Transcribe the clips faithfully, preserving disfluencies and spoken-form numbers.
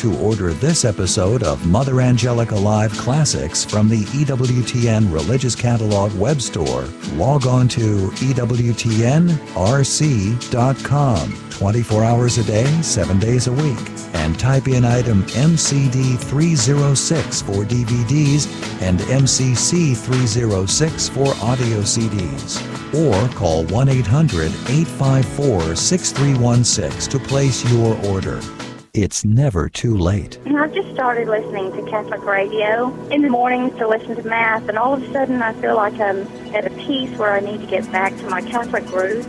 to order this episode of Mother Angelica Live Classics from the E W T N Religious Catalog web store, log on to E W T N R C dot com twenty-four hours a day, seven days a week, and type in item M C D three oh six for D V Ds and M C C three oh six for audio C Ds. Or call one eight hundred, eight five four, six three one six to place your order. It's never too late. I've just started listening to Catholic radio in the mornings to listen to Mass, and all of a sudden I feel like I'm at a peace where I need to get back to my Catholic roots.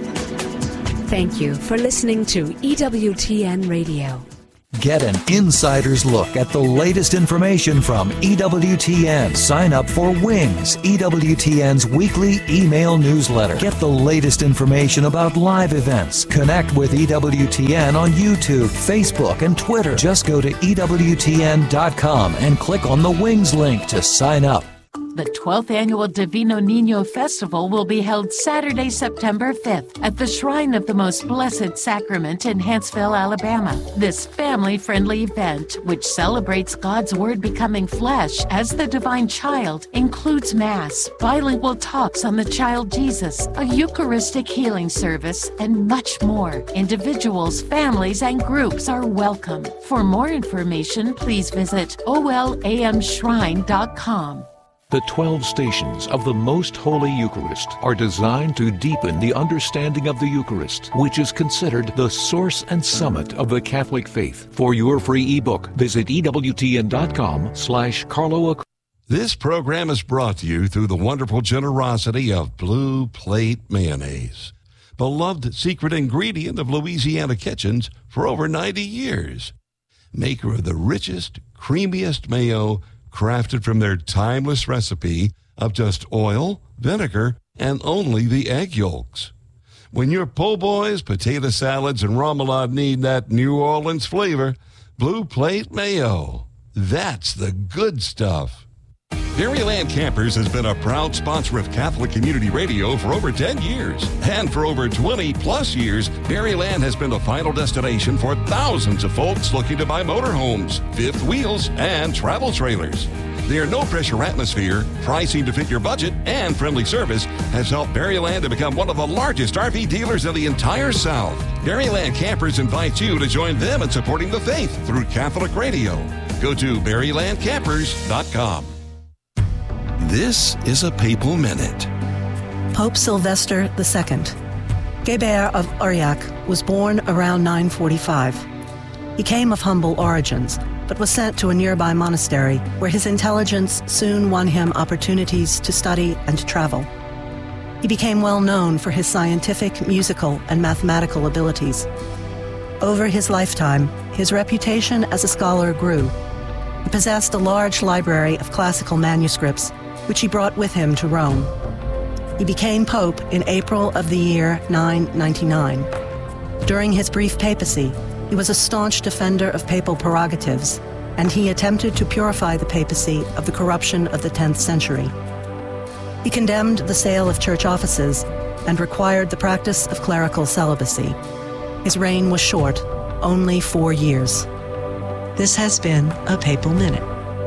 Thank you for listening to E W T N Radio. Get an insider's look at the latest information from E W T N. Sign up for Wings, E W T N's weekly email newsletter. Get the latest information about live events. Connect with E W T N on YouTube, Facebook, and Twitter. Just go to E W T N dot com and click on the Wings link to sign up. The twelfth Annual Divino Niño Festival will be held Saturday, September fifth at the Shrine of the Most Blessed Sacrament in Huntsville, Alabama. This family-friendly event, which celebrates God's Word becoming flesh as the divine child, includes Mass, bilingual talks on the child Jesus, a Eucharistic healing service, and much more. Individuals, families, and groups are welcome. For more information, please visit O L A M shrine dot com. The twelve stations of the Most Holy Eucharist are designed to deepen the understanding of the Eucharist, which is considered the source and summit of the Catholic faith. For your free ebook, visit E W T N dot com slash Carlo. This program is brought to you through the wonderful generosity of Blue Plate Mayonnaise, beloved secret ingredient of Louisiana kitchens for over ninety years. Maker of the richest, creamiest mayo, crafted from their timeless recipe of just oil, vinegar, and only the egg yolks. When your po' boys, potato salads, and remoulade need that New Orleans flavor, Blue Plate Mayo. That's the good stuff. Berryland Campers has been a proud sponsor of Catholic Community Radio for over ten years. And for over twenty plus years, Berryland has been the final destination for thousands of folks looking to buy motorhomes, fifth wheels, and travel trailers. Their no-pressure atmosphere, pricing to fit your budget, and friendly service has helped Berryland to become one of the largest R V dealers in the entire South. Berryland Campers invites you to join them in supporting the faith through Catholic Radio. Go to berryland campers dot com. This is a Papal Minute. Pope Sylvester the Second, Geber of Aurillac, was born around nine forty-five. He came of humble origins, but was sent to a nearby monastery where his intelligence soon won him opportunities to study and to travel. He became well known for his scientific, musical, and mathematical abilities. Over his lifetime, his reputation as a scholar grew. He possessed a large library of classical manuscripts, which he brought with him to Rome. He became pope in April of the year nine ninety-nine. During his brief papacy, he was a staunch defender of papal prerogatives, and he attempted to purify the papacy of the corruption of the tenth century. He condemned the sale of church offices and required the practice of clerical celibacy. His reign was short, only four years. This has been a Papal Minute.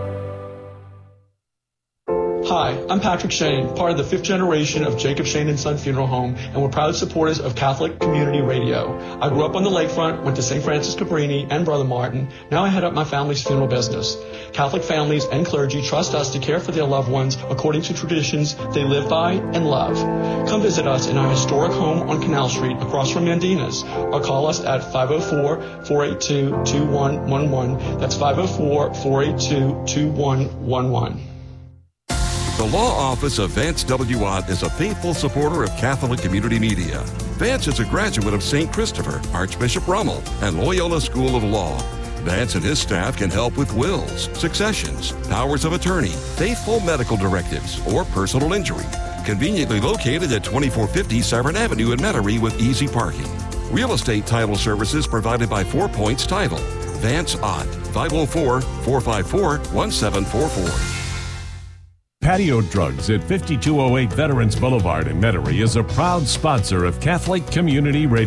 Hi, I'm Patrick Shane, part of the fifth generation of Jacob Shane and Son Funeral Home, and we're proud supporters of Catholic Community Radio. I grew up on the lakefront, went to Saint Francis Cabrini and Brother Martin. Now I head up my family's funeral business. Catholic families and clergy trust us to care for their loved ones according to traditions they live by and love. Come visit us in our historic home on Canal Street across from Mandina's, or call us at five oh four, four eight two, two one one one. That's five oh four, four eight two, two one one one. The Law Office of Vance W. Ott is a faithful supporter of Catholic Community Media. Vance is a graduate of Saint Christopher, Archbishop Rummel, and Loyola School of Law. Vance and his staff can help with wills, successions, powers of attorney, faithful medical directives, or personal injury. Conveniently located at twenty-four fifty Severn Avenue in Metairie with easy parking. Real estate title services provided by Four Points Title. Vance Ott, five oh four, four five four, one seven four four. Patio Drugs at fifty-two oh eight Veterans Boulevard in Metairie is a proud sponsor of Catholic Community Radio.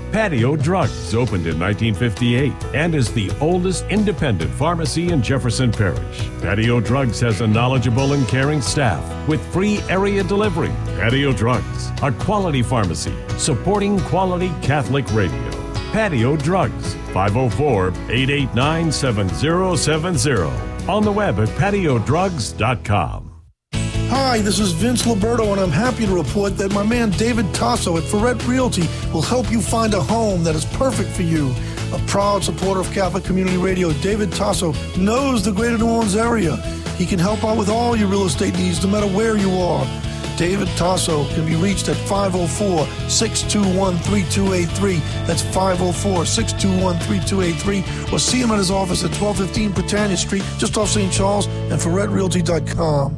Patio Drugs opened in nineteen fifty-eight and is the oldest independent pharmacy in Jefferson Parish. Patio Drugs has a knowledgeable and caring staff with free area delivery. Patio Drugs, a quality pharmacy supporting quality Catholic radio. Patio Drugs, five oh four, eight eight nine, seven oh seven oh. On the web at patio drugs dot com. Hi, this is Vince Liberto, and I'm happy to report that my man David Tasso at Ferret Realty will help you find a home that is perfect for you. A proud supporter of Catholic Community Radio, David Tasso knows the greater New Orleans area. He can help out with all your real estate needs, no matter where you are. David Tasso can be reached at five oh four, six two one, three two eight three. That's five oh four, six two one, three two eight three. Or see him at his office at twelve fifteen Britannia Street, just off Saint Charles, and ferret realty dot com.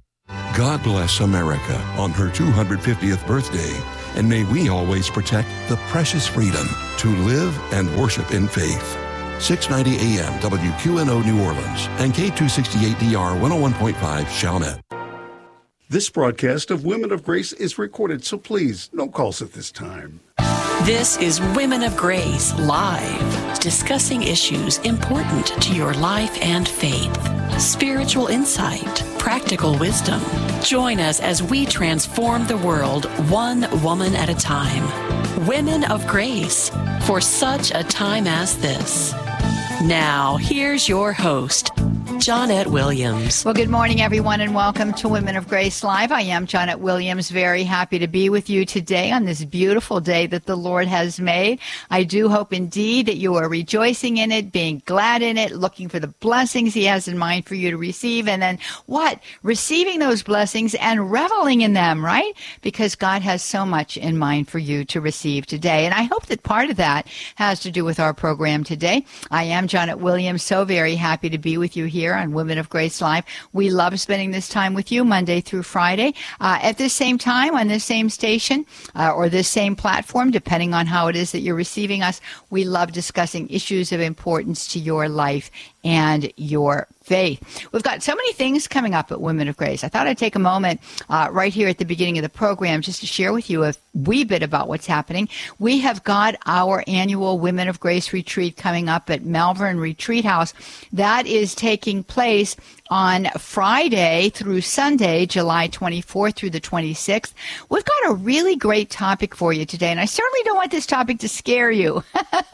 God bless America on her two hundred fiftieth birthday, and may we always protect the precious freedom to live and worship in faith. six ninety A M W Q N O New Orleans and K two sixty-eight D R one oh one point five Chalmette. This broadcast of Women of Grace is recorded, so please, no calls at this time. This is Women of Grace Live, discussing issues important to your life and faith. Spiritual insight, practical wisdom. Join us as we transform the world one woman at a time. Women of Grace, for such a time as this. Now, here's your host, Johnnette Williams. Well, good morning, everyone, and welcome to Women of Grace Live. I am Johnnette Williams, very happy to be with you today on this beautiful day that the Lord has made. I do hope indeed that you are rejoicing in it, being glad in it, looking for the blessings He has in mind for you to receive, and then what? Receiving those blessings and reveling in them, right? Because God has so much in mind for you to receive today. And I hope that part of that has to do with our program today. I am Johnnette Williams, so very happy to be with you here on Women of Grace Live. We love spending this time with you Monday through Friday uh, at this same time on this same station uh, or this same platform, depending on how it is that you're receiving us. We love discussing issues of importance to your life and your faith. We've got so many things coming up at Women of Grace. I thought I'd take a moment uh, right here at the beginning of the program just to share with you a wee bit about what's happening. We have got our annual Women of Grace retreat coming up at Malvern Retreat House. That is taking place on Friday through Sunday, July twenty-fourth through the twenty-sixth. We've got a really great topic for you today, and I certainly don't want this topic to scare you.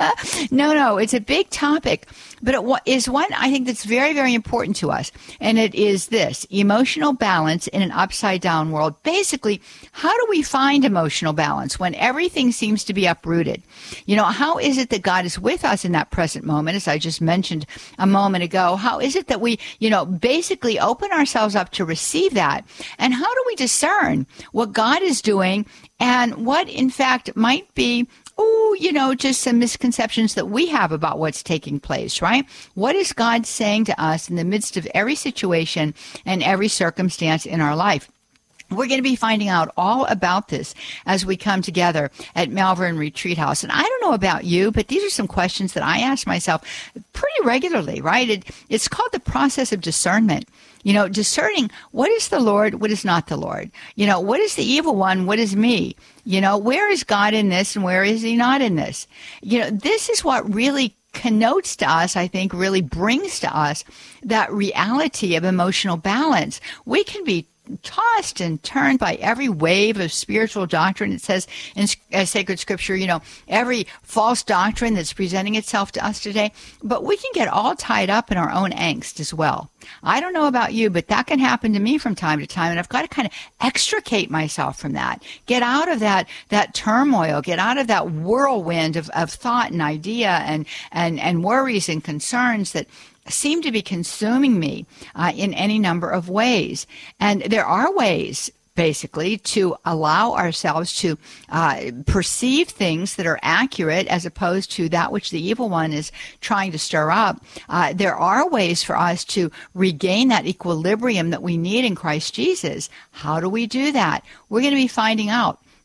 No, no, it's a big topic, but it is one I think that's very, very important to us, and it is this: emotional balance in an upside-down world. Basically, how do we find emotional balance when everything seems to be uprooted? You know, how is it that God is with us in that present moment, as I just mentioned a moment ago? How is it that we, you know, basically open ourselves up to receive that? And how do we discern what God is doing and what, in fact, might be, oh, you know, just some misconceptions that we have about what's taking place, right? What is God saying to us in the midst of every situation and every circumstance in our life? We're going to be finding out all about this as we come together at Malvern Retreat House. And I don't know about you, but these are some questions that I ask myself pretty regularly, right? It, it's called the process of discernment. You know, discerning what is the Lord, what is not the Lord. You know, what is the evil one, what is me? You know, where is God in this and where is He not in this? You know, this is what really connotes to us, I think, really brings to us that reality of emotional balance. We can be tossed and turned by every wave of spiritual doctrine. It says in uh, sacred scripture, you know, every false doctrine that's presenting itself to us today. But we can get all tied up in our own angst as well. I don't know about you, but that can happen to me from time to time. And I've got to kind of extricate myself from that, get out of that, that turmoil, get out of that whirlwind of, of thought and idea and, and, and worries and concerns that seem to be consuming me uh, in any number of ways. And there are ways, basically, to allow ourselves to uh, perceive things that are accurate as opposed to that which the evil one is trying to stir up. Uh, there are ways for us to regain that equilibrium that we need in Christ Jesus. How do we do that? We're going to be finding out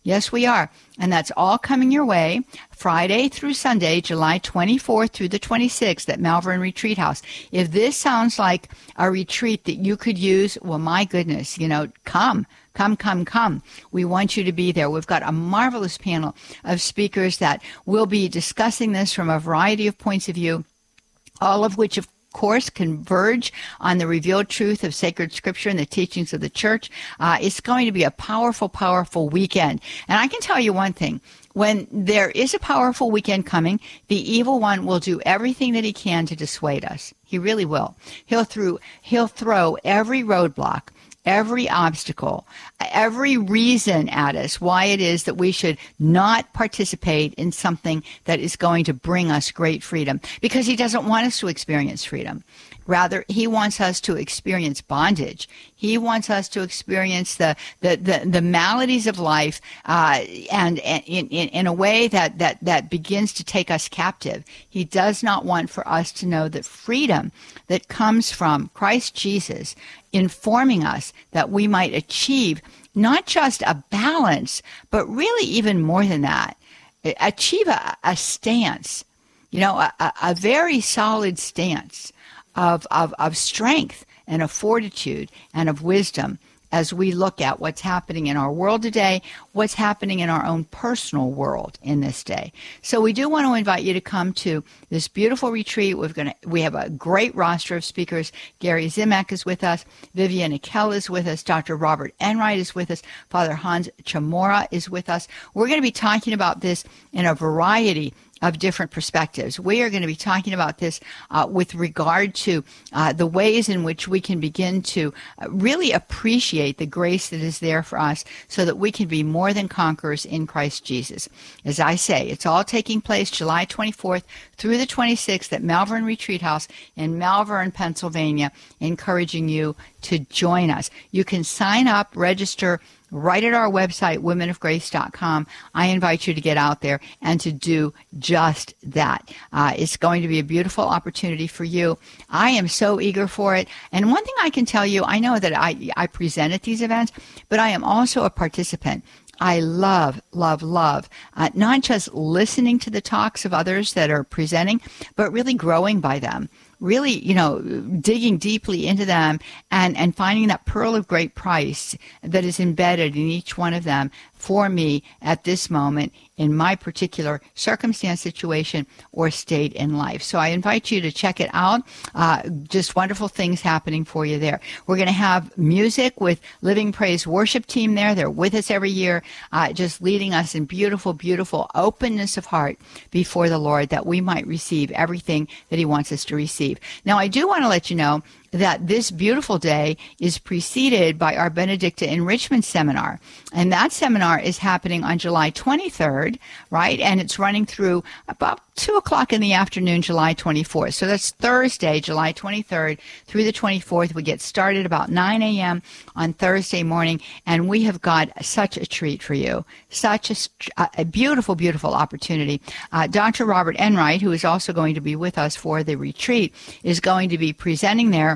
Yes, we are. And that's all coming your way Friday through Sunday, July twenty-fourth through the twenty-sixth at Malvern Retreat House. If this sounds like a retreat that you could use, well, my goodness, you know, come. Come, come, come. We want you to be there. We've got a marvelous panel of speakers that will be discussing this from a variety of points of view, all of which, of course, converge on the revealed truth of sacred scripture and the teachings of the church. Uh, it's going to be a powerful, powerful weekend. And I can tell you one thing. When there is a powerful weekend coming, the evil one will do everything that he can to dissuade us. He really will. He'll throw, he'll throw every roadblock, every obstacle, every reason at us why it is that we should not participate in something that is going to bring us great freedom, because he doesn't want us to experience freedom. Rather, he wants us to experience bondage. He wants us to experience the the, the, the maladies of life uh, and, and in, in, in a way that, that, that begins to take us captive. He does not want for us to know that freedom that comes from Christ Jesus informing us that we might achieve not just a balance, but really even more than that, achieve a, a stance, you know, a, a very solid stance of, of, of strength and of fortitude and of wisdom as we look at what's happening in our world today, what's happening in our own personal world in this day. So we do want to invite you to come to this beautiful retreat. We're going to, we have a great roster of speakers. Gary Zimak is with us. Vivian Akel is with us. Doctor Robert Enright is with us. Father Hans Chamorro is with us. We're going to be talking about this in a variety of different perspectives. We are going to be talking about this uh, with regard to uh, the ways in which we can begin to uh, really appreciate the grace that is there for us so that we can be more than conquerors in Christ Jesus. As I say, it's all taking place July twenty-fourth through the twenty-sixth at Malvern Retreat House in Malvern, Pennsylvania, encouraging you to join us. You can sign up, register, right at our website, women of grace dot com. I invite you to get out there and to do just that. Uh, it's going to be a beautiful opportunity for you. I am so eager for it. And one thing I can tell you, I know that I, I present at these events, but I am also a participant. I love, love, love, uh, not just listening to the talks of others that are presenting, but really growing by them. Really, you know, digging deeply into them and, and finding that pearl of great price that is embedded in each one of them for me at this moment in my particular circumstance, situation, or state in life. So I invite you to check it out. Uh, just wonderful things happening for you there. We're going to have music with Living Praise Worship Team there. They're with us every year, uh, just leading us in beautiful, beautiful openness of heart before the Lord that we might receive everything that he wants us to receive. Now, I do want to let you know that this beautiful day is preceded by our Benedicta Enrichment Seminar. And that seminar is happening on July twenty-third, right? And it's running through about two o'clock in the afternoon, July twenty-fourth. So that's Thursday, July twenty-third through the twenty-fourth. We get started about nine a.m. on Thursday morning, and we have got such a treat for you. Such a, a beautiful, beautiful opportunity. Uh, Doctor Robert Enright, who is also going to be with us for the retreat, is going to be presenting there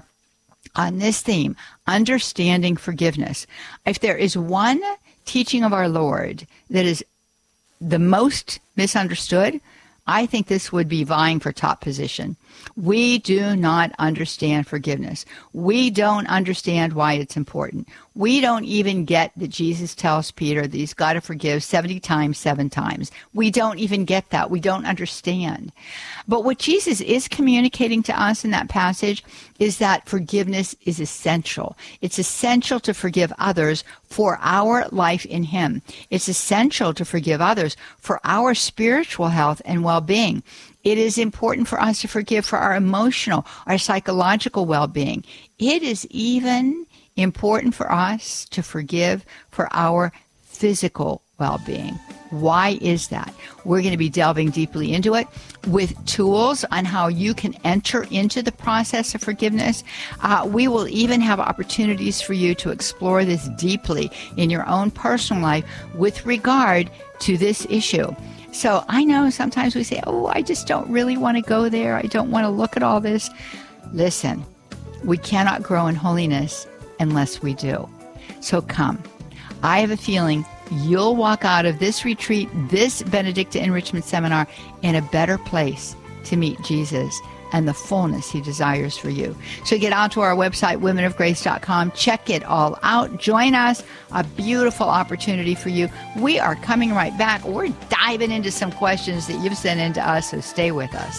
on this theme, understanding forgiveness. If there is one teaching of our Lord that is the most misunderstood, I think this would be vying for top position. We do not understand forgiveness. We don't understand why it's important. We don't even get that Jesus tells Peter that he's got to forgive seventy times, seven times. We don't even get that. We don't understand. But what Jesus is communicating to us in that passage is that forgiveness is essential. It's essential to forgive others for our life in him. It's essential to forgive others for our spiritual health and well-being. It is important for us to forgive for our emotional, our psychological well-being. It is even important for us to forgive for our physical well-being. Why is that? We're going to be delving deeply into it with tools on how you can enter into the process of forgiveness. Uh, we will even have opportunities for you to explore this deeply in your own personal life with regard to this issue. So I know sometimes we say, oh, I just don't really want to go there. I don't want to look at all this. Listen, we cannot grow in holiness unless we do. So come. I have a feeling you'll walk out of this retreat, this Benedicta Enrichment Seminar, in a better place to meet Jesus and the fullness he desires for you. So get out to our website, women of grace dot com. Check it all out. Join us. A beautiful opportunity for you. We are coming right back. We're diving into some questions that you've sent in to us, so stay with us.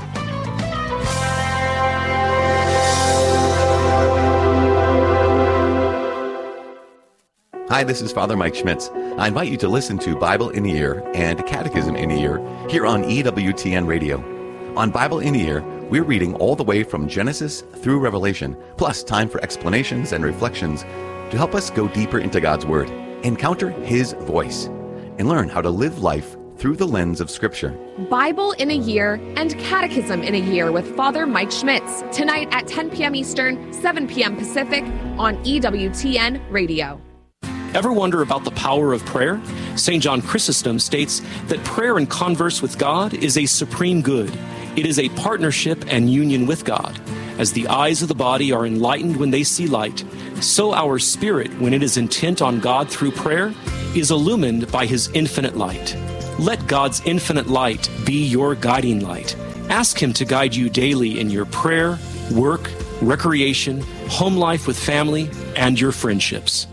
Hi, this is Father Mike Schmitz. I invite you to listen to Bible in the Ear and Catechism in the Ear here on E W T N Radio. On Bible in the Ear, we're reading all the way from Genesis through Revelation, plus time for explanations and reflections to help us go deeper into God's Word, encounter His voice, and learn how to live life through the lens of Scripture. Bible in a Year and Catechism in a Year with Father Mike Schmitz, tonight at ten p.m. Eastern, seven p.m. Pacific on E W T N Radio. Ever wonder about the power of prayer? Saint John Chrysostom states that prayer and converse with God is a supreme good. It is a partnership and union with God. As the eyes of the body are enlightened when they see light, so our spirit, when it is intent on God through prayer, is illumined by His infinite light. Let God's infinite light be your guiding light. Ask Him to guide you daily in your prayer, work, recreation, home life with family, and your friendships.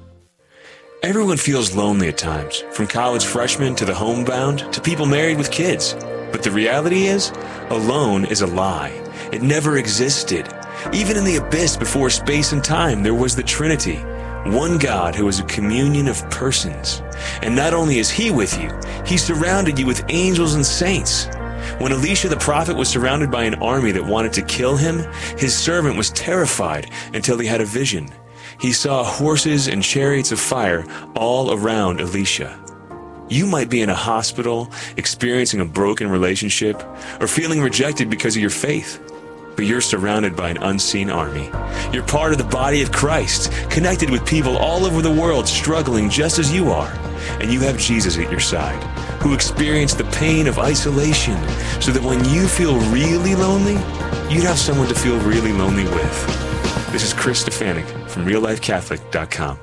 Everyone feels lonely at times, from college freshmen to the homebound to people married with kids. But the reality is, alone is a lie. It never existed. Even in the abyss before space and time, there was the Trinity, one God who is a communion of persons. And not only is He with you, He surrounded you with angels and saints. When Elisha the prophet was surrounded by an army that wanted to kill him, his servant was terrified until he had a vision. He saw horses and chariots of fire all around Elisha. You might be in a hospital, experiencing a broken relationship, or feeling rejected because of your faith. But you're surrounded by an unseen army. You're part of the body of Christ, connected with people all over the world struggling just as you are. And you have Jesus at your side, who experienced the pain of isolation, so that when you feel really lonely, you'd have someone to feel really lonely with. This is Chris Stefanik from real life catholic dot com.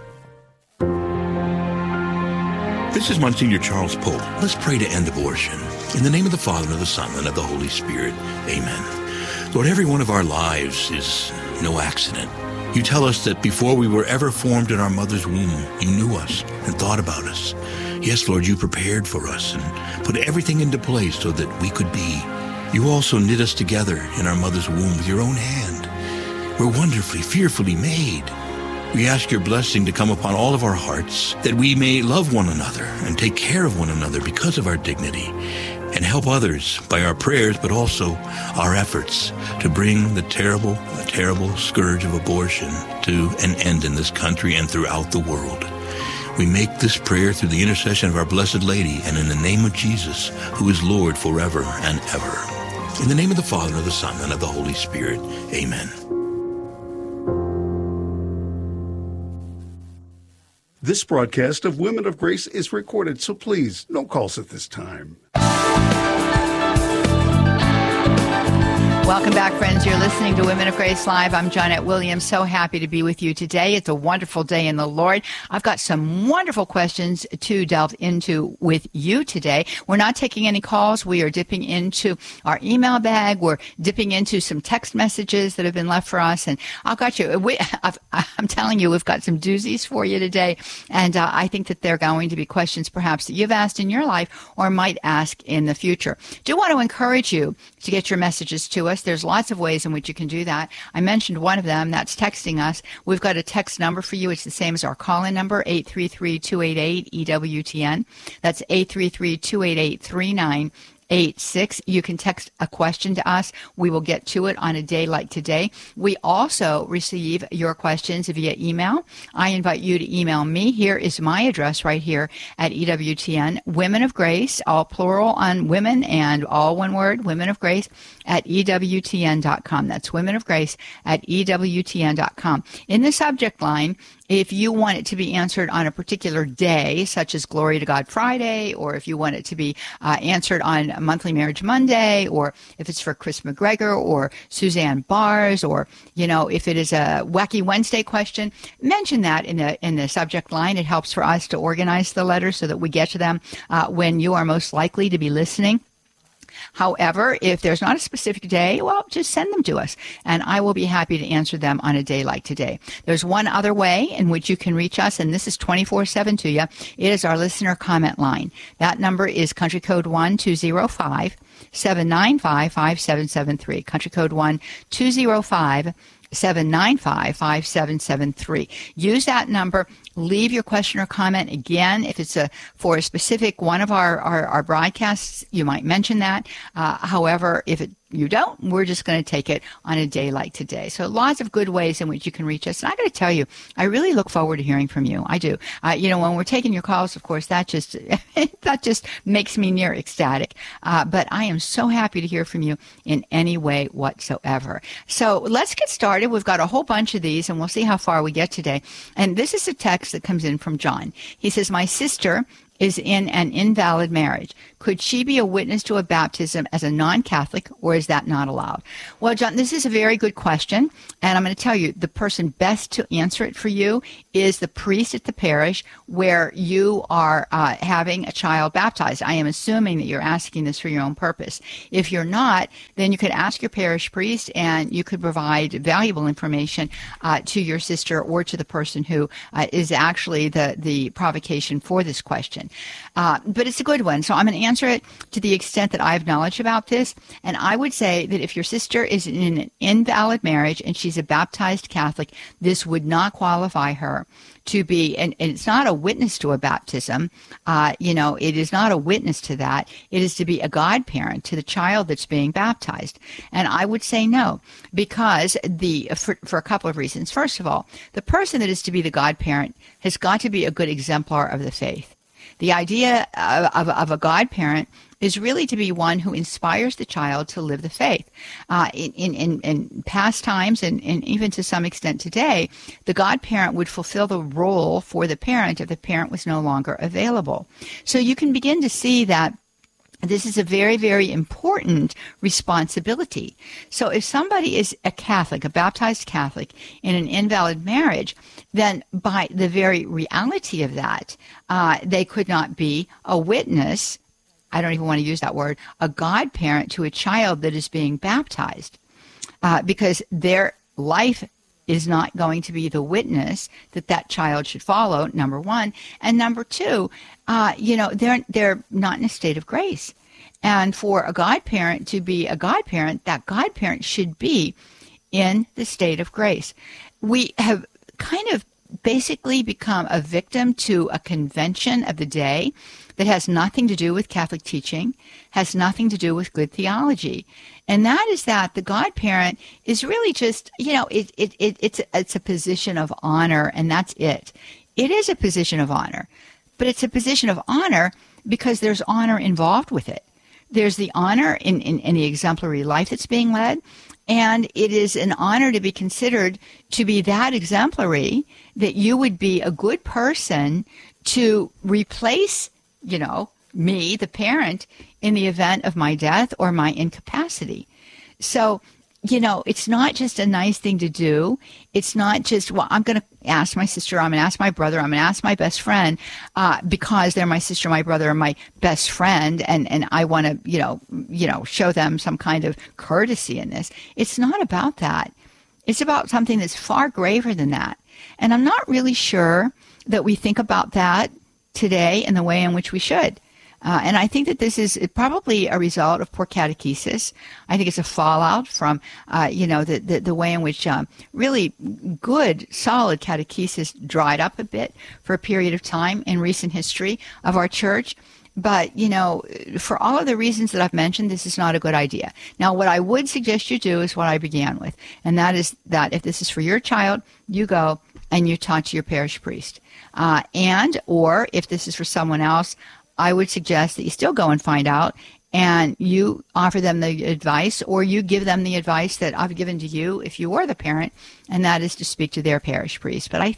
This is Monsignor Charles Pope. Let's pray to end abortion. In the name of the Father, and of the Son, and of the Holy Spirit. Amen. Lord, every one of our lives is no accident. You tell us that before we were ever formed in our mother's womb, you knew us and thought about us. Yes, Lord, you prepared for us and put everything into place so that we could be. You also knit us together in our mother's womb with your own hand. We're wonderfully, fearfully made. We ask your blessing to come upon all of our hearts, that we may love one another and take care of one another because of our dignity, and help others by our prayers, but also our efforts to bring the terrible, the terrible scourge of abortion to an end in this country and throughout the world. We make this prayer through the intercession of our Blessed Lady and in the name of Jesus, who is Lord forever and ever. In the name of the Father, and of the Son, and of the Holy Spirit. Amen. This broadcast of Women of Grace is recorded, so please, no calls at this time. Welcome back, friends. You're listening to Women of Grace Live. I'm Johnnette Williams. So happy to be with you today. It's a wonderful day in the Lord. I've got some wonderful questions to delve into with you today. We're not taking any calls. We are dipping into our email bag. We're dipping into some text messages that have been left for us. And I've got you. We, I've, I'm telling you, we've got some doozies for you today. And uh, I think that they're going to be questions perhaps that you've asked in your life or might ask in the future. Do want to encourage you to get your messages to us. There's lots of ways in which you can do that. I mentioned one of them. That's texting us. We've got a text number for you. It's the same as our call-in number, eight three three, two eight eight, E W T N. That's eight three three, two eight eight, three nine eight six. You can text a question to us. We will get to it on a day like today. We also receive your questions via email. I invite you to email me. Here is my address right here at E W T N, Women of Grace, all plural on women and all one word, Women of Grace at E W T N dot com. That's Women of Grace at E W T N dot com. In the subject line, if you want it to be answered on a particular day, such as Glory to God Friday, or if you want it to be uh, answered on Monthly Marriage Monday, or if it's for Chris McGregor or Suzanne Bars, or, you know, if it is a Wacky Wednesday question, mention that in the in the subject line. It helps for us to organize the letters so that we get to them uh, when you are most likely to be listening. However, if there's not a specific day, well, just send them to us, and I will be happy to answer them on a day like today. There's one other way in which you can reach us, and this is twenty-four seven to you. It is our listener comment line. That number is country code one two zero five, seven nine five, five seven seven three. Country code one two zero five, seven nine five, five seven seven three. Use that number. Leave your question or comment. Again, if it's a for a specific one of our, our, our broadcasts, you might mention that. Uh, however, if it you don't, we're just going to take it on a day like today. So lots of good ways in which you can reach us. And I got to tell you, I really look forward to hearing from you. I do. Uh, you know, when we're taking your calls, of course, that just that just makes me near ecstatic. Uh, but I am so happy to hear from you in any way whatsoever. So let's get started. We've got a whole bunch of these, and we'll see how far we get today. And this is a text that comes in from John. He says, my sister is in an invalid marriage. Could she be a witness to a baptism as a non-Catholic, or is that not allowed? Well, John, this is a very good question, and I'm going to tell you, the person best to answer it for you is the priest at the parish where you are uh, having a child baptized. I am assuming that you're asking this for your own purpose. If you're not, then you could ask your parish priest, and you could provide valuable information uh, to your sister or to the person who uh, is actually the, the provocation for this question. Uh, but it's a good one, so I'm going to answer it to the extent that I have knowledge about this. And I would say that if your sister is in an invalid marriage and she's a baptized Catholic, this would not qualify her to be, and, and it's not a witness to a baptism. Uh, you know, it is not a witness to that. It is to be a godparent to the child that's being baptized. And I would say no, because the for, for a couple of reasons. First of all, the person that is to be the godparent has got to be a good exemplar of the faith. The idea of, of, of a godparent is really to be one who inspires the child to live the faith. Uh, in, in, in past times, and, and even to some extent today, the godparent would fulfill the role for the parent if the parent was no longer available. So you can begin to see that this is a very, very important responsibility. So if somebody is a Catholic, a baptized Catholic, in an invalid marriage, then by the very reality of that, uh, they could not be a witness, I don't even want to use that word, a godparent to a child that is being baptized, uh, because their life is not going to be the witness that that child should follow, number one. And number two, uh, you know, they're, they're not in a state of grace. And for a godparent to be a godparent, that godparent should be in the state of grace. We have kind of basically become a victim to a convention of the day that has nothing to do with Catholic teaching, has nothing to do with good theology. And that is that the godparent is really just, you know, it, it, it, it's, it's a position of honor, and that's it. It is a position of honor, but it's a position of honor because there's honor involved with it. There's the honor in, in, in the exemplary life that's being led, and it is an honor to be considered to be that exemplary that you would be a good person to replace, you know, me, the parent, in the event of my death or my incapacity. So, you know, it's not just a nice thing to do. It's not just, well, I'm going to ask my sister, I'm going to ask my brother, I'm going to ask my best friend, uh, because they're my sister, my brother, and my best friend, and, and I want to, you know, you know, show them some kind of courtesy in this. It's not about that. It's about something that's far graver than that. And I'm not really sure that we think about that today in the way in which we should. Uh, and I think that this is probably a result of poor catechesis. I think it's a fallout from, uh, you know, the, the, the way in which um, really good, solid catechesis dried up a bit for a period of time in recent history of our church. But, you know, for all of the reasons that I've mentioned, this is not a good idea. Now, what I would suggest you do is what I began with, and that is that if this is for your child, you go and you talk to your parish priest. Uh, and, or if this is for someone else, I would suggest that you still go and find out, and you offer them the advice, or you give them the advice that I've given to you if you were the parent, and that is to speak to their parish priest. But I think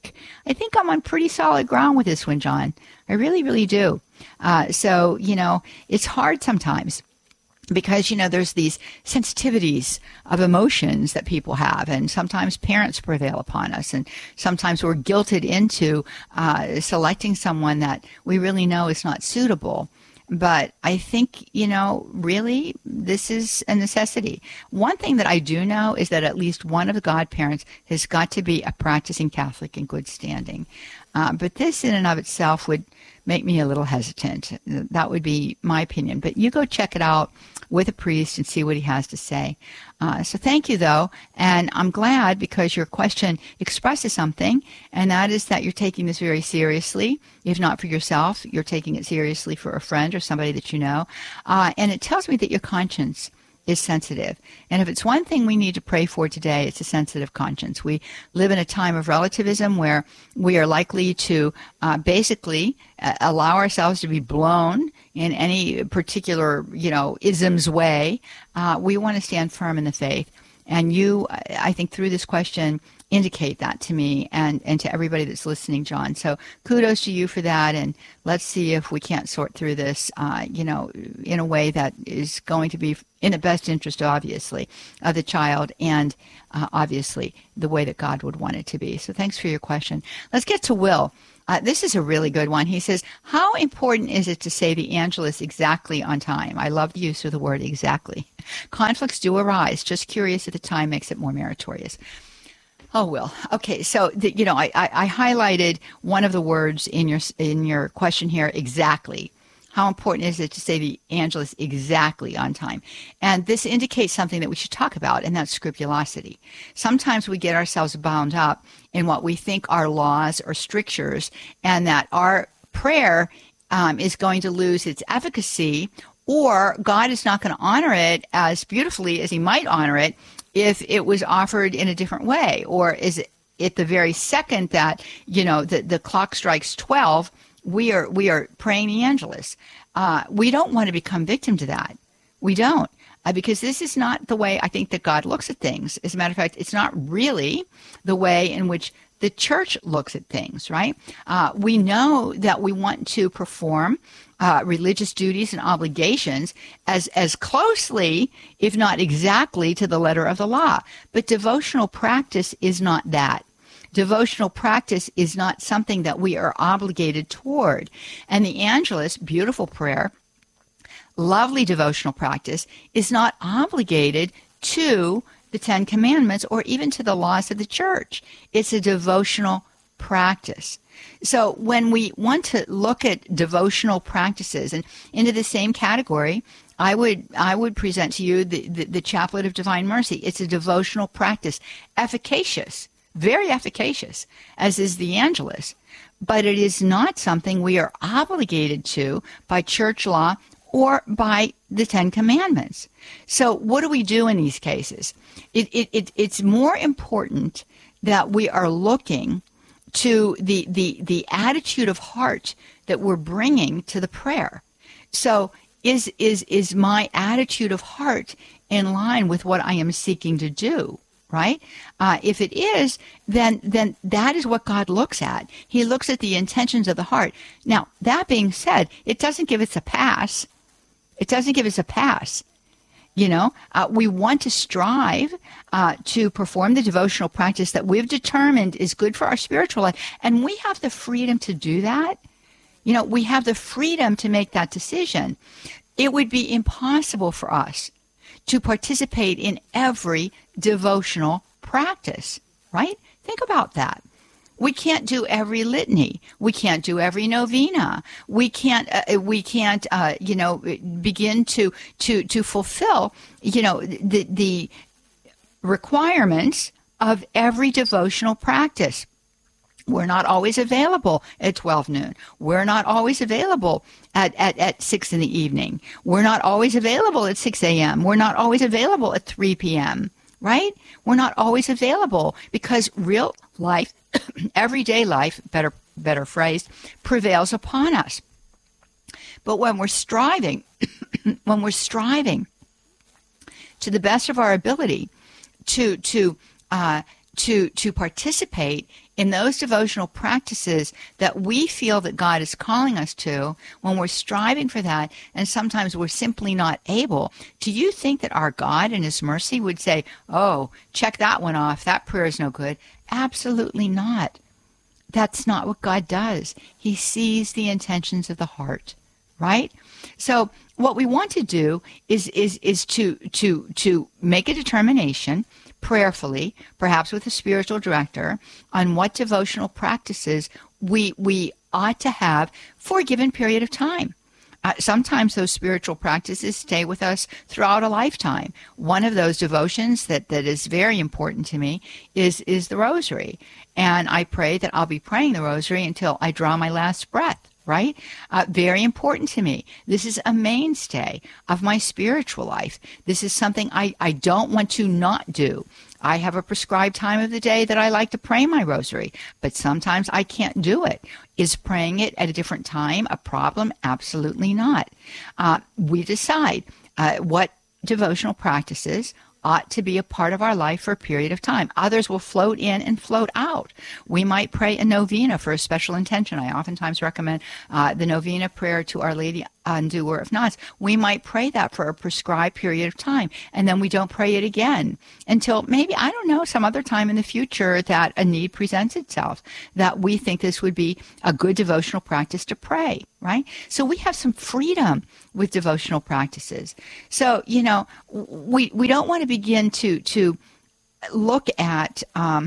I think I'm on pretty solid ground with this one, John. I really, really do. Uh, so, you know, it's hard sometimes because, you know, there's these sensitivities of emotions that people have, and sometimes parents prevail upon us, and sometimes we're guilted into uh, selecting someone that we really know is not suitable. But I think, you know, really, this is a necessity. One thing that I do know is that at least one of the godparents has got to be a practicing Catholic in good standing. Uh, but this in and of itself would make me a little hesitant. That would be my opinion. But you go check it out with a priest and see what he has to say. Uh, so thank you, though. And I'm glad because your question expresses something, and that is that you're taking this very seriously. If not for yourself, you're taking it seriously for a friend or somebody that you know. Uh, and it tells me that your conscience is sensitive. And if it's one thing we need to pray for today, it's a sensitive conscience. We live in a time of relativism where we are likely to uh, basically uh, allow ourselves to be blown in any particular, you know, isms way. Uh, we want to stand firm in the faith. And you, I think, through this question, indicate that to me and, and to everybody that's listening, John. So kudos to you for that, and let's see if we can't sort through this, uh, you know, in a way that is going to be in the best interest, obviously, of the child and uh, obviously the way that God would want it to be. So thanks for your question. Let's get to Will. Uh, this is a really good one. He says, how important is it to say the Angelus exactly on time? I love the use of the word exactly. Conflicts do arise. Just curious if the time makes it more meritorious. Oh, Will. Okay, so the, you know, I, I, I highlighted one of the words in your in your question here, exactly. How important is it to say the Angelus exactly on time? And this indicates something that we should talk about, and that's scrupulosity. Sometimes we get ourselves bound up in what we think are laws or strictures, and that our prayer um, is going to lose its efficacy, or God is not going to honor it as beautifully as he might honor it if it was offered in a different way. Or is it at the very second that, you know, the, the clock strikes twelve, we are we are praying the Angelus. Uh, we don't want to become victim to that. We don't. Uh, because this is not the way I think that God looks at things. As a matter of fact, it's not really the way in which the church looks at things, right? Uh, we know that we want to perform uh, religious duties and obligations as, as closely, if not exactly, to the letter of the law. But devotional practice is not that. Devotional practice is not something that we are obligated toward. And the Angelus, beautiful prayer, lovely devotional practice, is not obligated to the Ten Commandments or even to the laws of the church. It's a devotional practice. So when we want to look at devotional practices and into the same category, I would I would present to you the, the, the Chaplet of Divine Mercy. It's a devotional practice, efficacious, very efficacious, as is the Angelus. But it is not something we are obligated to by church law or by the Ten Commandments. So what do we do in these cases? It, it, it, it's more important that we are looking to the, the, the attitude of heart that we're bringing to the prayer. So is, is, is my attitude of heart in line with what I am seeking to do? Right? Uh, if it is, then then that is what God looks at. He looks at the intentions of the heart. Now, that being said, it doesn't give us a pass. It doesn't give us a pass. You know, uh, we want to strive uh, to perform the devotional practice that we've determined is good for our spiritual life. And we have the freedom to do that. You know, we have the freedom to make that decision. It would be impossible for us to participate in every devotional practice, right? Think about that. We can't do every litany. We can't do every novena. We can't, uh, we can't, uh, you know, begin to, to, to fulfill, you know, the, the requirements of every devotional practice. We're not always available at twelve noon. We're not always available at, at, at six in the evening. We're not always available at six a.m. We're not always available at three p.m., right? We're not always available because real life, everyday life, better, better phrased, prevails upon us. But when we're striving, when we're striving to the best of our ability to, to, uh, to to participate in those devotional practices that we feel that God is calling us to, when we're striving for that, and sometimes we're simply not able, do you think that our God in his mercy would say, oh, check that one off, that prayer is no good? Absolutely not. That's not what God does. He sees the intentions of the heart, right? So what we want to do is is is to to to make a determination prayerfully, perhaps with a spiritual director, on what devotional practices we we ought to have for a given period of time. Uh, sometimes those spiritual practices stay with us throughout a lifetime. One of those devotions that, that is very important to me is, is the rosary. And I pray that I'll be praying the rosary until I draw my last breath, right? Uh, very important to me. This is a mainstay of my spiritual life. This is something I, I don't want to not do. I have a prescribed time of the day that I like to pray my rosary, but sometimes I can't do it. Is praying it at a different time a problem? Absolutely not. Uh, we decide uh, what devotional practices ought to be a part of our life for a period of time. Others will float in and float out. We might pray a novena for a special intention. I oftentimes recommend uh, the novena prayer to Our Lady Undoer of Knots. We might pray that for a prescribed period of time, and then we don't pray it again until maybe, I don't know, some other time in the future that a need presents itself, that we think this would be a good devotional practice to pray, right? So we have some freedom with devotional practices. So, you know, we, we don't want to begin to, to look at um,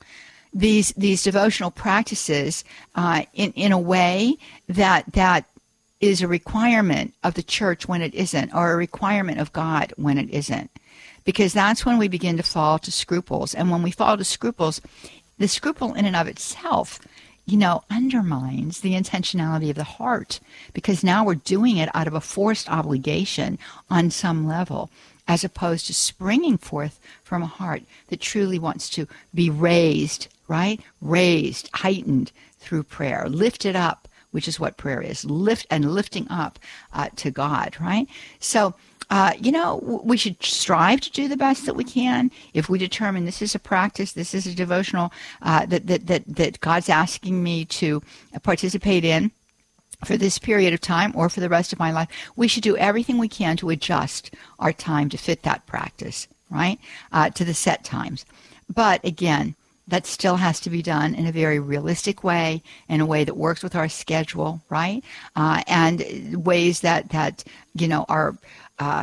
these these devotional practices uh, in, in a way that that is a requirement of the church when it isn't, or a requirement of God when it isn't. Because that's when we begin to fall to scruples. And when we fall to scruples, the scruple in and of itself, you know, undermines the intentionality of the heart, because now we're doing it out of a forced obligation on some level, as opposed to springing forth from a heart that truly wants to be raised, right? Raised, heightened through prayer, lifted up, which is what prayer is, lift and lifting up uh, to God, right? So, uh, you know, we should strive to do the best that we can. If we determine this is a practice, this is a devotional uh, that, that, that, that God's asking me to participate in for this period of time or for the rest of my life, we should do everything we can to adjust our time to fit that practice, right, uh, to the set times. But again, that still has to be done in a very realistic way, in a way that works with our schedule, right? Uh, and ways that, that you know, are uh,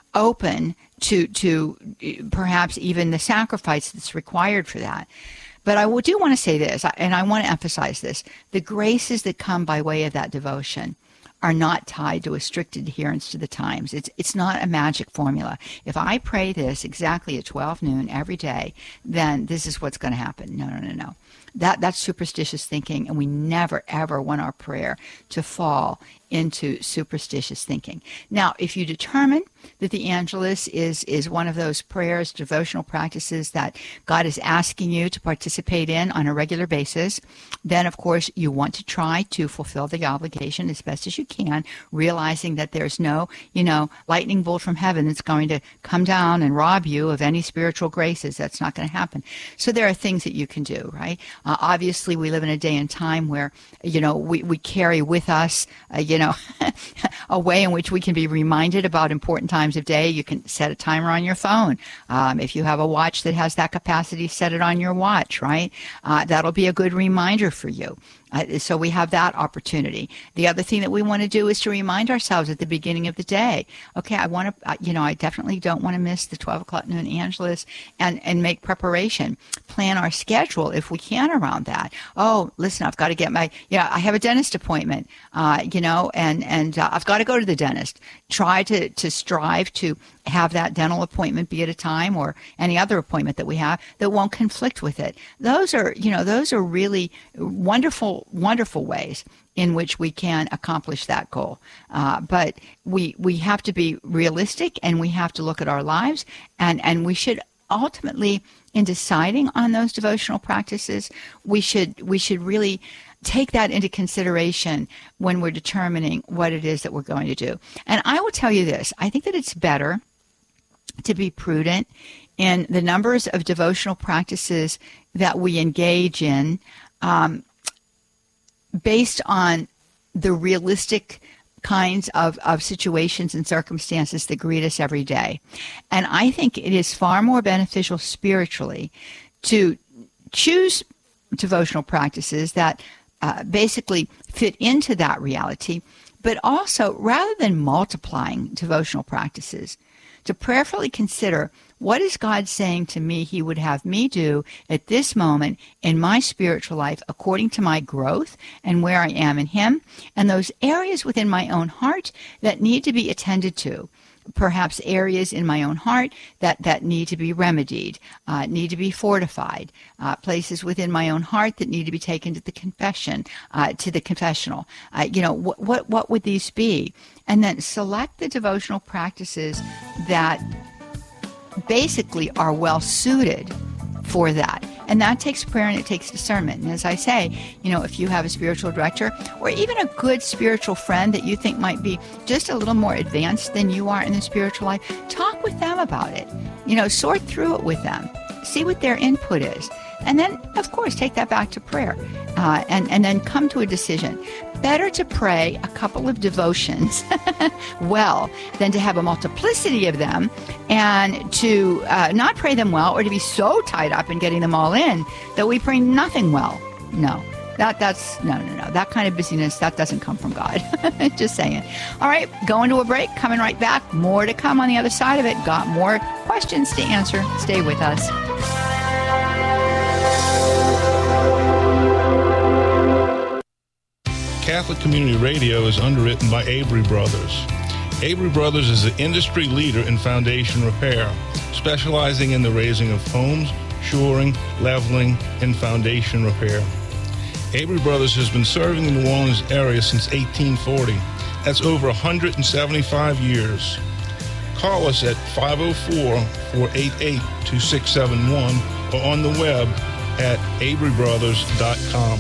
open to, to perhaps even the sacrifice that's required for that. But I do want to say this, and I want to emphasize this. The graces that come by way of that devotion are not tied to a strict adherence to the times. It's it's not a magic formula. If I pray this exactly at twelve noon every day, then this is what's going to happen. No, no, no, no. That that's superstitious thinking, and we never, ever want our prayer to fall into superstitious thinking. Now, if you determine that the Angelus is, is one of those prayers, devotional practices that God is asking you to participate in on a regular basis, then, of course, you want to try to fulfill the obligation as best as you can, realizing that there's no, you know, lightning bolt from heaven that's going to come down and rob you of any spiritual graces. That's not going to happen. So there are things that you can do, right? Uh, obviously, we live in a day and time where, you know, we, we carry with us, uh, you know, a way in which we can be reminded about important times of day. You can set a timer on your phone. Um, if you have a watch that has that capacity, set it on your watch, right? Uh, that'll be a good reminder for you. Uh, so we have that opportunity. The other thing that we want to do is to remind ourselves at the beginning of the day, okay, I want to, uh, you know, I definitely don't want to miss the twelve o'clock noon Angelus, and, and make preparation. Plan our schedule if we can around that. Oh, listen, I've got to get my, yeah, I have a dentist appointment, uh, you know, and, and uh, I've got to go to the dentist. Try to, to strive to have that dental appointment be at a time, or any other appointment that we have, that won't conflict with it. Those are, you know, those are really wonderful, wonderful ways in which we can accomplish that goal. Uh, but we we have to be realistic, and we have to look at our lives, and, and we should ultimately, in deciding on those devotional practices, we should we should really take that into consideration when we're determining what it is that we're going to do. And I will tell you this, I think that it's better to be prudent in the numbers of devotional practices that we engage in, um, based on the realistic kinds of, of situations and circumstances that greet us every day. And I think it is far more beneficial spiritually to choose devotional practices that uh, basically fit into that reality, but also, rather than multiplying devotional practices, to prayerfully consider, what is God saying to me he would have me do at this moment in my spiritual life according to my growth and where I am in him, and those areas within my own heart that need to be attended to. Perhaps areas in my own heart that, that need to be remedied, uh, need to be fortified, uh, places within my own heart that need to be taken to the confession, uh, to the confessional. Uh, you know, wh- what what would these be? And then select the devotional practices that basically are well suited for that. And that takes prayer and it takes discernment. And as I say, you know, if you have a spiritual director or even a good spiritual friend that you think might be just a little more advanced than you are in the spiritual life, talk with them about it. You know, sort through it with them. See what their input is. And then, of course, take that back to prayer uh, and, and then come to a decision. Better to pray a couple of devotions well than to have a multiplicity of them and to uh, not pray them well, or to be so tied up in getting them all in that we pray nothing well. No, that that's no, no, no. That kind of busyness, that doesn't come from God. Just saying. All right, going to a break, coming right back. More to come on the other side of it. Got more questions to answer. Stay with us. Catholic Community Radio is underwritten by Avery Brothers. Avery Brothers is the industry leader in foundation repair, specializing in the raising of homes, shoring, leveling, and foundation repair. Avery Brothers has been serving the New Orleans area since eighteen forty. That's over one hundred seventy-five years. Call us at five oh four, four eight eight, two six seven one or on the web at avery brothers dot com.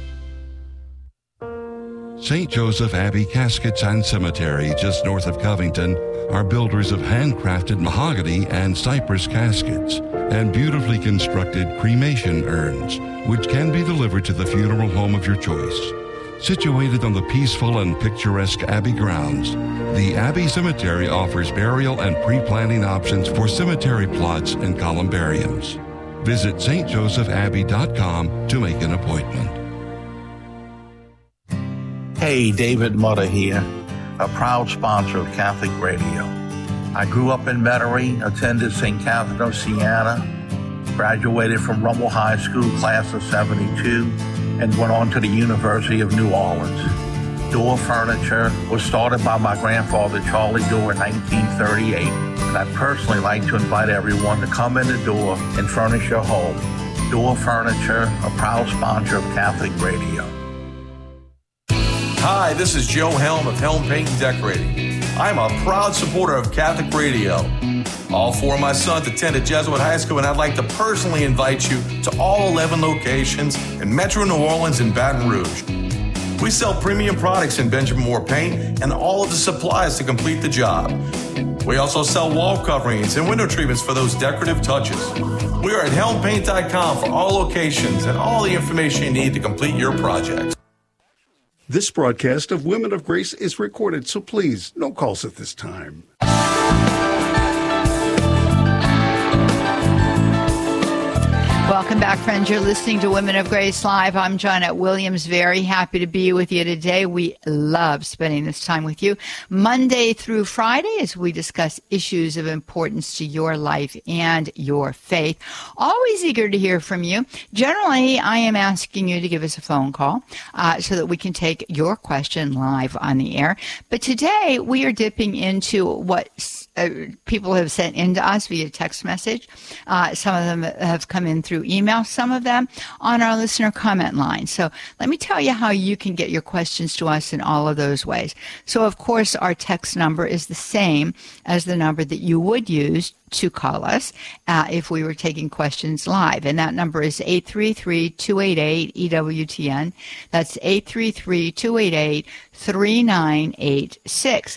Saint Joseph Abbey Caskets and Cemetery, just north of Covington, are builders of handcrafted mahogany and cypress caskets and beautifully constructed cremation urns, which can be delivered to the funeral home of your choice. Situated on the peaceful and picturesque Abbey grounds, the Abbey Cemetery offers burial and pre-planning options for cemetery plots and columbariums. Visit st joseph abbey dot com to make an appointment. Hey, David Mutter here, a proud sponsor of Catholic Radio. I grew up in Metairie, attended Saint Catherine of Siena, graduated from Rummel High School class of seventy-two, and went on to the University of New Orleans. Door Furniture was started by my grandfather, Charlie Door, in nineteen thirty-eight, and I'd personally like to invite everyone to come in the door and furnish your home. Door Furniture, a proud sponsor of Catholic Radio. Hi, this is Joe Helm of Helm Paint and Decorating. I'm a proud supporter of Catholic Radio. All four of my sons attended Jesuit High School, and I'd like to personally invite you to all eleven locations in Metro New Orleans and Baton Rouge. We sell premium products in Benjamin Moore paint and all of the supplies to complete the job. We also sell wall coverings and window treatments for those decorative touches. We are at helm paint dot com for all locations and all the information you need to complete your project. This broadcast of Women of Grace is recorded, so please, no calls at this time. Welcome back, friends. You're listening to Women of Grace Live. I'm Janet Williams. Very happy to be with you today. We love spending this time with you Monday through Friday as we discuss issues of importance to your life and your faith. Always eager to hear from you. Generally, I am asking you to give us a phone call uh, so that we can take your question live on the air. But today, we are dipping into what uh, people have sent in to us via text message. Uh, some of them have come in through email, some of them on our listener comment line. So let me tell you how you can get your questions to us in all of those ways. So, of course, our text number is the same as the number that you would use to call us uh, if we were taking questions live. And that number is eight three three, two eight eight, E W T N. That's eight three three, two eight eight, three nine eight six.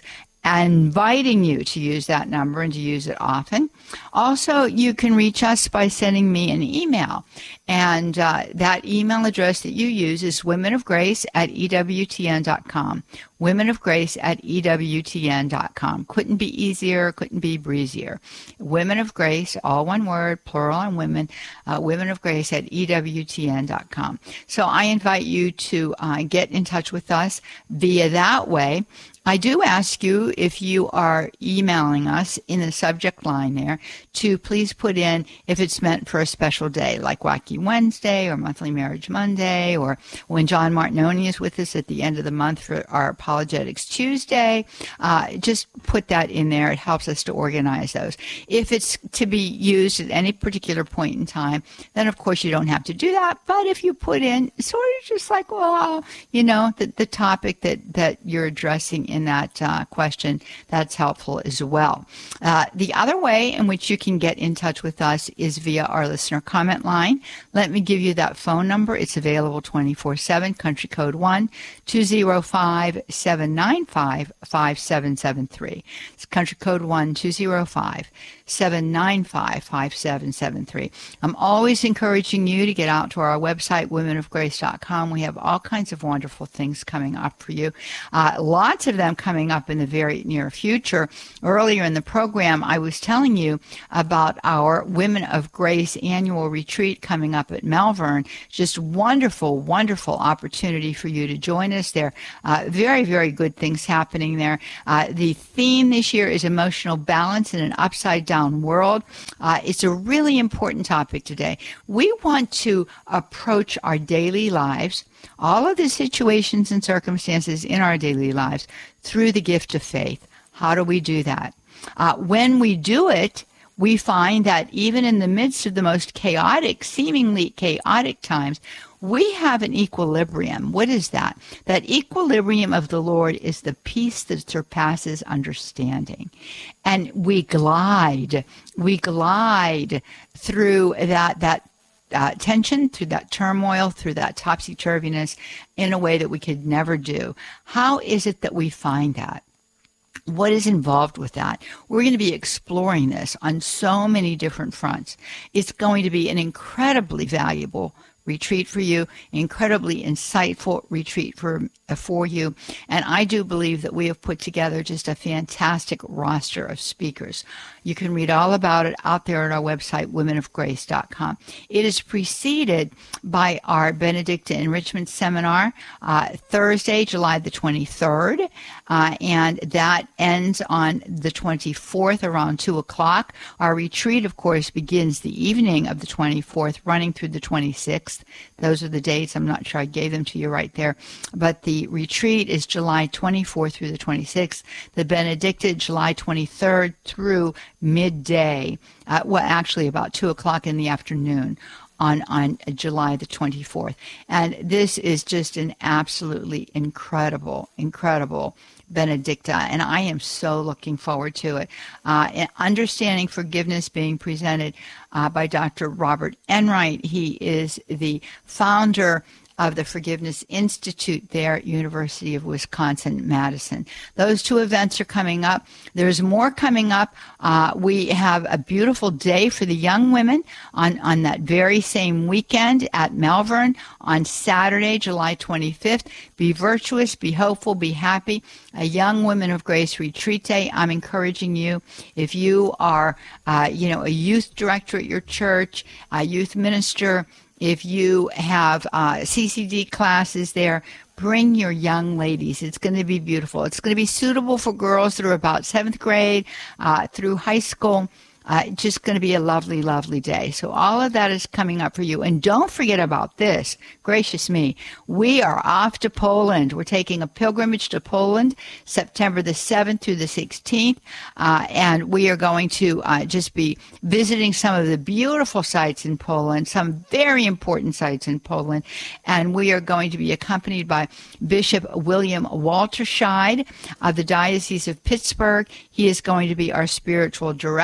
inviting you to use that number and to use it often. Also, you can reach us by sending me an email. And uh, that email address that you use is women of grace at E W T N dot com. women of grace at E W T N dot com. Couldn't be easier, couldn't be breezier. Women of Grace, all one word, plural on women, uh, women of grace at E W T N dot com. So I invite you to uh, get in touch with us via that way. I do ask you, if you are emailing us in the subject line there, to please put in if it's meant for a special day, like Wacky Wednesday or Monthly Marriage Monday, or when John Martinoni is with us at the end of the month for our Apologetics Tuesday. Uh, just put that in there. It helps us to organize those. If it's to be used at any particular point in time, then of course you don't have to do that. But if you put in sort of just like, well, you know, the, the topic that, that you're addressing in that uh, question, that's helpful as well. Uh, the other way in which you can get in touch with us is via our listener comment line. Let me give you that phone number. It's available twenty-four seven, country code one two zero five, seven nine five, five seven seven three. It's country code one two zero five, seven nine five, five seven seven three. I'm always encouraging you to get out to our website, women of grace dot com. We have all kinds of wonderful things coming up for you. Uh, lots of them coming up in the very near future. Earlier in the program, I was telling you about our Women of Grace annual retreat coming up at Malvern. Just wonderful, wonderful opportunity for you to join us there. Uh, very, very good things happening there. Uh, the theme this year is emotional balance in an upside down world. Uh, it's a really important topic today. We want to approach our daily lives, all of the situations and circumstances in our daily lives, through the gift of faith. How do we do that? Uh, when we do it, we find that even in the midst of the most chaotic, seemingly chaotic times, we have an equilibrium. What is that? That equilibrium of the Lord is the peace that surpasses understanding. And we glide, we glide through that, that uh, tension, through that turmoil, through that topsy-turviness in a way that we could never do. How is it that we find that? What is involved with that? We're going to be exploring this on so many different fronts. It's going to be an incredibly valuable retreat for you, incredibly insightful retreat for for you. And I do believe that we have put together just a fantastic roster of speakers. You can read all about it out there at our website, women of grace dot com. It is preceded by our Benedictine Enrichment Seminar, uh, Thursday, July the twenty-third, uh, and that ends on the twenty-fourth around two o'clock. Our retreat, of course, begins the evening of the twenty-fourth, running through the twenty-sixth. Those are the dates. I'm not sure I gave them to you right there. But the retreat is July twenty-fourth through the twenty-sixth. The Benedictine, July twenty-third through midday. Uh, well, actually about two o'clock in the afternoon on, on July the twenty-fourth. And this is just an absolutely incredible, incredible Benedicta, and I am so looking forward to it. Uh, and Understanding Forgiveness being presented uh, by Doctor Robert Enright. He is the founder of the Forgiveness Institute there at University of Wisconsin-Madison. Those two events are coming up. There's more coming up. Uh, we have a beautiful day for the young women on, on that very same weekend at Malvern on Saturday, July twenty-fifth. Be virtuous, be hopeful, be happy. A Young Women of Grace Retreat Day. I'm encouraging you, if you are, uh, you know, a youth director at your church, a youth minister, if you have uh, C C D classes there, bring your young ladies. It's going to be beautiful. It's going to be suitable for girls through about seventh grade, uh, through high school. Uh, just going to be a lovely, lovely day. So all of that is coming up for you. And don't forget about this. Gracious me. We are off to Poland. We're taking a pilgrimage to Poland, September the seventh through the sixteenth. Uh, and we are going to uh, just be visiting some of the beautiful sites in Poland, some very important sites in Poland. And we are going to be accompanied by Bishop William Walterscheid of the Diocese of Pittsburgh. He is going to be our spiritual director.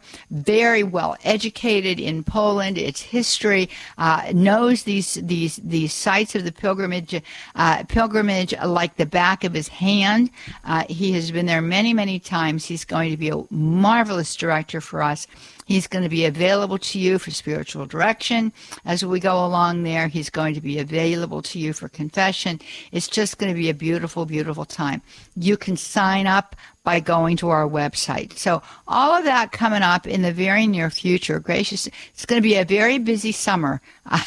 very well educated in Poland, its history, uh, knows these these these sites of the pilgrimage uh, pilgrimage like the back of his hand. Uh, he has been there many, many times. He's going to be a marvelous director for us. He's going to be available to you for spiritual direction as we go along there. He's going to be available to you for confession. It's just going to be a beautiful, beautiful time. You can sign up by going to our website. So all of that coming up in the very near future. Gracious, it's going to be a very busy summer,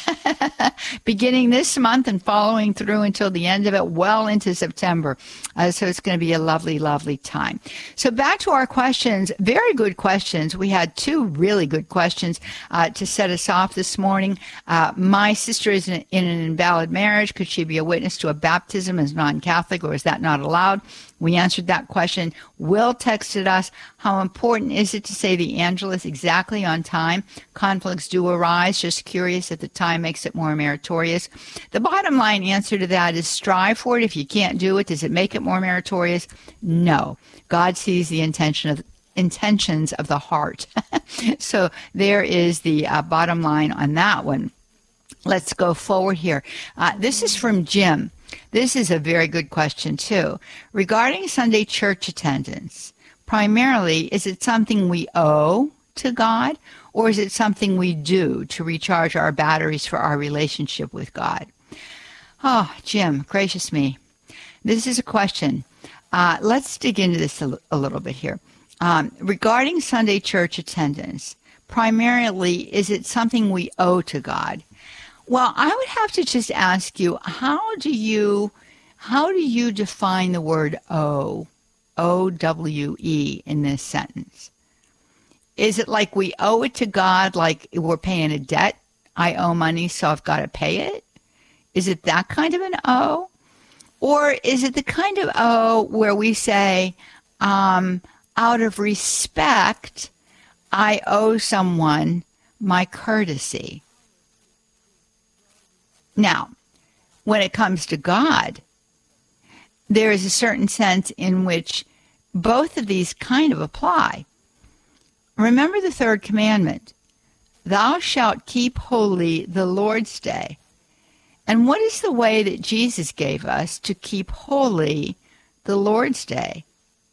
beginning this month and following through until the end of it, well into September. Uh, so it's going to be a lovely, lovely time. So back to our questions. Very good questions. We had two really good questions uh, to set us off this morning. Uh, my sister is in, in an invalid marriage. Could she be a witness to a baptism as non-Catholic, or is that not allowed? We answered that question. Will texted us, how important is it to say the Angelus exactly on time? Conflicts do arise. Just curious if the time makes it more meritorious. The bottom line answer to that is strive for it. If you can't do it, does it make it more meritorious? No. God sees the intention of intentions of the heart. So there is the uh, bottom line on that one. Let's go forward here. Uh, this is from Jim. This is a very good question, too. Regarding Sunday church attendance, primarily, is it something we owe to God, or is it something we do to recharge our batteries for our relationship with God? Oh, Jim, gracious me. This is a question. Uh, let's dig into this a, a little bit here. Um, regarding Sunday church attendance, primarily, is it something we owe to God? Well, I would have to just ask you, how do you, how do you define the word owe, O W E, in this sentence? Is it like we owe it to God, like we're paying a debt? I owe money, so I've got to pay it? Is it that kind of an owe? Or is it the kind of owe where we say, um, out of respect, I owe someone my courtesy? Now, when it comes to God, there is a certain sense in which both of these kind of apply. Remember the third commandment, thou shalt keep holy the Lord's day. And what is the way that Jesus gave us to keep holy the Lord's day?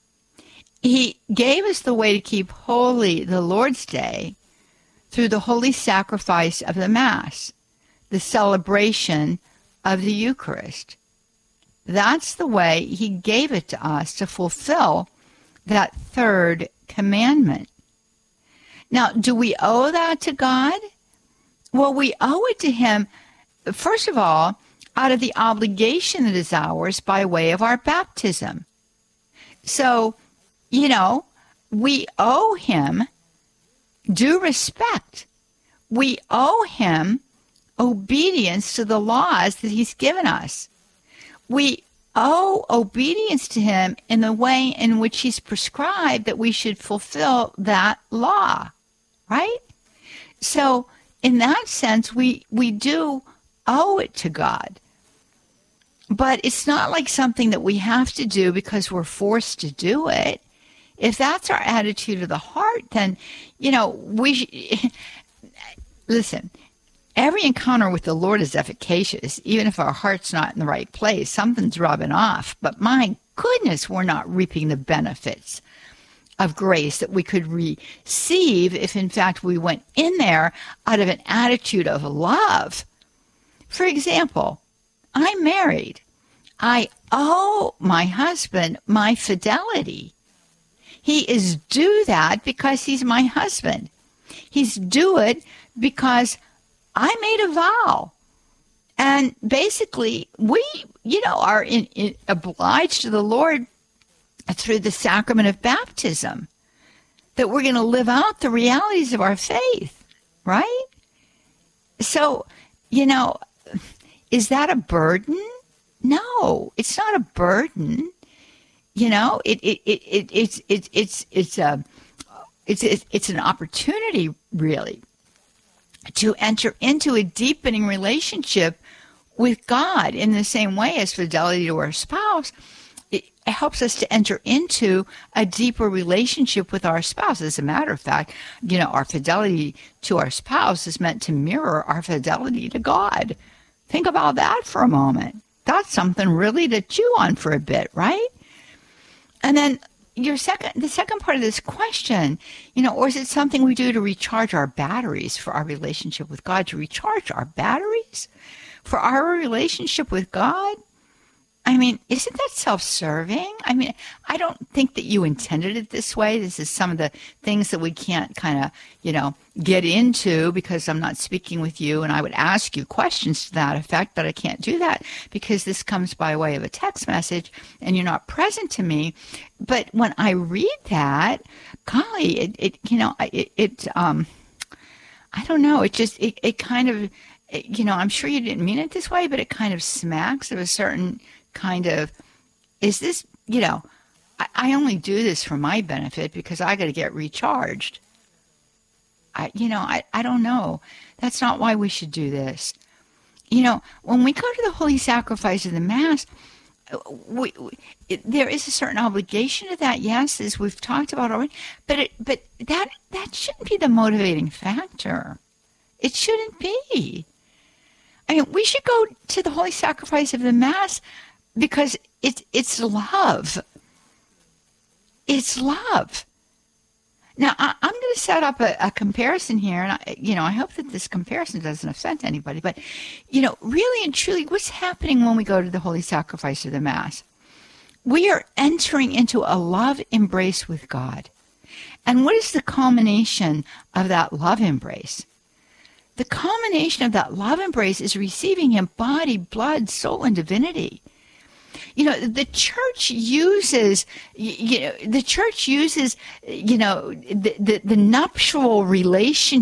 He gave us the way to keep holy the Lord's day through the holy sacrifice of the Mass, the celebration of the Eucharist. That's the way he gave it to us to fulfill that third commandment. Now, do we owe that to God? Well, we owe it to him, first of all, out of the obligation that is ours by way of our baptism. So, you know, we owe him due respect. We owe him obedience to the laws that he's given us. We owe obedience to him in the way in which he's prescribed that we should fulfill that law, right? So in that sense, we, we do owe it to God. But it's not like something that we have to do because we're forced to do it. If that's our attitude of the heart, then, you know, we sh- listen, every encounter with the Lord is efficacious, even if our heart's not in the right place. Something's rubbing off. But my goodness, we're not reaping the benefits of grace that we could receive if, in fact, we went in there out of an attitude of love. For example, I'm married. I owe my husband my fidelity. He is due that because he's my husband. He's due it because I made a vow. And basically, we, you know, are in, in, obliged to the Lord through the sacrament of baptism, that we're going to live out the realities of our faith, right? So, you know, is that a burden? No, it's not a burden. You know, it it it, it it's it's it's it's a it's it's it's an opportunity, really, to enter into a deepening relationship with God in the same way as fidelity to our spouse. it helps us to enter into a deeper relationship with our spouse. As a matter of fact, you know, our fidelity to our spouse is meant to mirror our fidelity to God. Think about that for a moment. That's something really to chew on for a bit, right? And then your second, the second part of this question, you know, or is it something we do to recharge our batteries for our relationship with God, to recharge our batteries for our relationship with God? I mean, isn't that self-serving? I mean, I don't think that you intended it this way. This is some of the things that we can't kind of, you know, get into because I'm not speaking with you, and I would ask you questions to that effect, but I can't do that because this comes by way of a text message and you're not present to me. But when I read that, golly, it, it you know, it, it um, I don't know, it just, it, it kind of, it, you know, I'm sure you didn't mean it this way, but it kind of smacks of a certain kind of, is this, you know, I, I only do this for my benefit because I got to get recharged. I, you know, I, I don't know. That's not why we should do this. You know, when we go to the holy sacrifice of the Mass, we, we, it, there is a certain obligation to that, yes, as we've talked about already, but it, but that that shouldn't be the motivating factor. It shouldn't be. I mean, we should go to the holy sacrifice of the Mass because it's it's love. It's love. Now, I, I'm going to set up a, a comparison here, and I, you know, I hope that this comparison doesn't offend anybody. But, you know, really and truly, what's happening when we go to the holy sacrifice of the Mass? We are entering into a love embrace with God. And what is the culmination of that love embrace? The culmination of that love embrace is receiving Him body, blood, soul, and divinity. You know, the church uses, you know, the church uses, you know, the, the, the nuptial relationship